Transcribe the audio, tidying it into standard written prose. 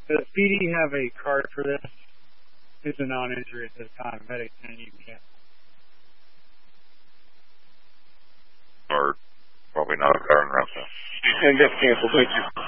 Does PD have a card for this? It's a non-injury at this time. Medic and you can't. Or probably not a car in route. And that's canceled. Thank you.